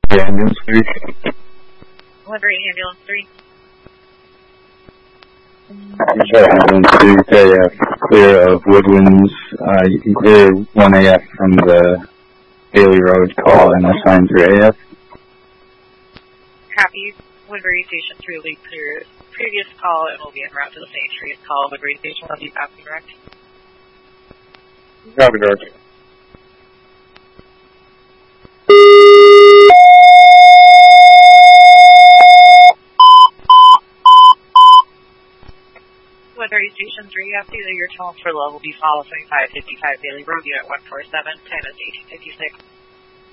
Ambulance 3. Livery Ambulance 3. Ambulance 3 to AF, clear of Woodwinds. You can clear 1 AF from the Bailey Road call and assign through AF. Copy. Woodbury Station 3 will be clear. Previous call and will be en route to the St. Street call. Woodbury Station will be copy direct. Copy direct. Woodbury Station 3, after your tone for low will be followed 2555 Bailey Road, unit 147, time is 1856.